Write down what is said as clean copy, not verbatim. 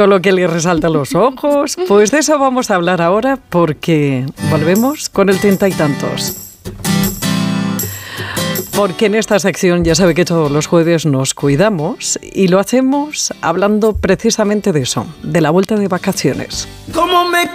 con lo que le resalta los ojos. Pues de eso vamos a hablar ahora porque volvemos con el treinta y tantos. Porque en esta sección ya sabe que todos los jueves nos cuidamos y lo hacemos hablando precisamente de eso, de la vuelta de vacaciones.